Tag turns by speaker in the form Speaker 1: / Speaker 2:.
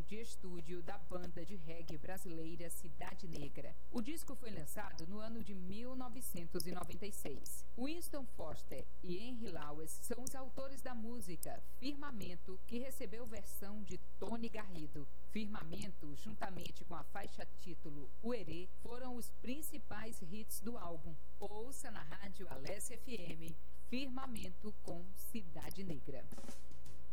Speaker 1: de estúdio da banda de reggae brasileira Cidade Negra. O disco foi lançado no ano de 1996. Winston Foster e Henry Lawes são os autores da música Firmamento, que recebeu versão de Tony Garrido. Firmamento, juntamente com a faixa título Uerê, foram os principais hits do álbum. Ouça na rádio Alessia FM, Firmamento com Cidade Negra.